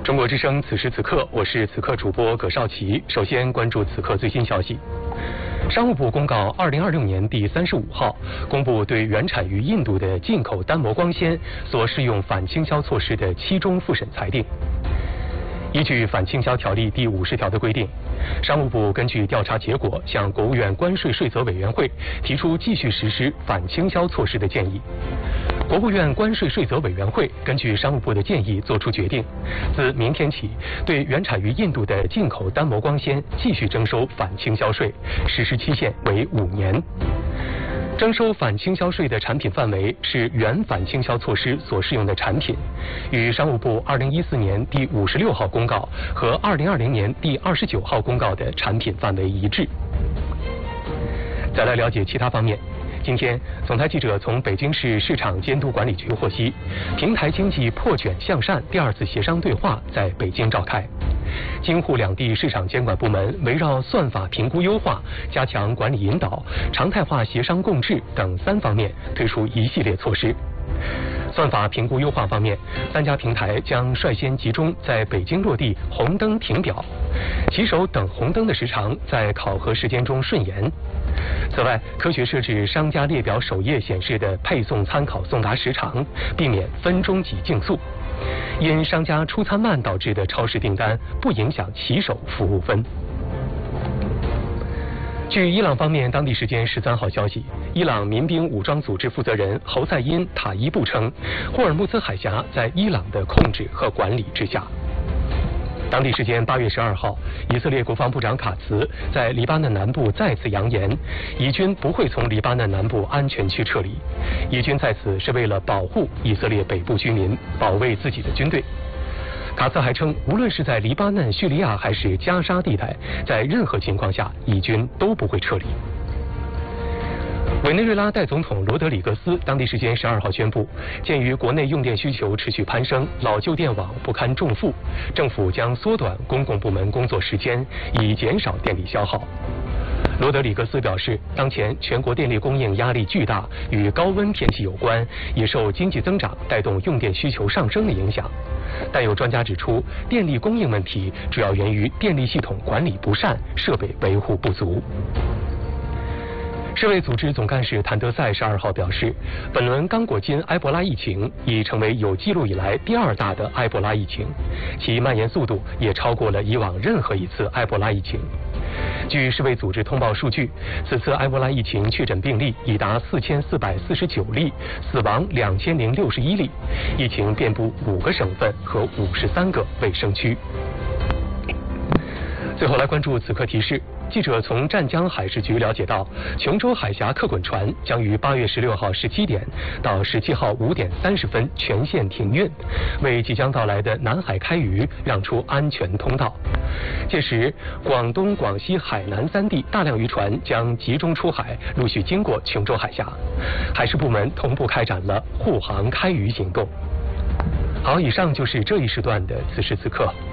中国之声此时此刻，我是此刻主播葛少奇。首先关注此刻最新消息。商务部公告2026年第35号公布对原产于印度的进口单模光纤所适用反倾销措施的期中复审裁定。依据反倾销条例第50条的规定，商务部根据调查结果向国务院关税税则委员会提出继续实施反倾销措施的建议。国务院关税税则委员会根据商务部的建议作出决定，自明天起对原产于印度的进口单模光纤继续征收反倾销税，实施期限为5年。征收反倾销税的产品范围是原反倾销措施所适用的产品，与商务部2014年第56号公告和2020年第29号公告的产品范围一致。再来了解其他方面。今天，总台记者从北京市市场监督管理局获悉，平台经济破卷向善第2次协商对话在北京召开。京沪两地市场监管部门围绕算法评估优化、加强管理引导、常态化协商共治等3方面推出一系列措施。算法评估优化方面，3家平台将率先集中在北京落地红灯停表，骑手等红灯的时长在考核时间中顺延。此外，科学设置商家列表首页显示的配送参考送达时长，避免分钟级竞速。因商家出餐慢导致的超时订单不影响骑手服务分。据伊朗方面当地时间13号消息，伊朗民兵武装组织负责人侯赛因·塔伊布称，霍尔木兹海峡在伊朗的控制和管理之下。当地时间8月12号，以色列国防部长卡茨在黎巴嫩南部再次扬言，以军不会从黎巴嫩南部安全区撤离，以军在此是为了保护以色列北部居民，保卫自己的军队。卡茨还称，无论是在黎巴嫩、叙利亚还是加沙地带，在任何情况下，以军都不会撤离。委内瑞拉代总统罗德里格斯当地时间12号宣布，鉴于国内用电需求持续攀升，老旧电网不堪重负，政府将缩短公共部门工作时间，以减少电力消耗。罗德里格斯表示，当前全国电力供应压力巨大，与高温天气有关，也受经济增长带动用电需求上升的影响。但有专家指出，电力供应问题主要源于电力系统管理不善，设备维护不足。世卫组织总干事谭德赛12号表示，本轮刚果金埃博拉疫情已成为有记录以来第2大的埃博拉疫情，其蔓延速度也超过了以往任何一次埃博拉疫情。据世卫组织通报数据，此次埃博拉疫情确诊病例已达4449例，死亡2061例，疫情遍布5个省份和53个卫生区。最后来关注此刻提示。记者从湛江海事局了解到，琼州海峡客滚船将于8月16号17点到17号5点30分全线停运，为即将到来的南海开渔让出安全通道。届时，广东、广西、海南3地大量渔船将集中出海，陆续经过琼州海峡，海事部门同步开展了护航开渔行动。好，以上就是这一时段的此时此刻。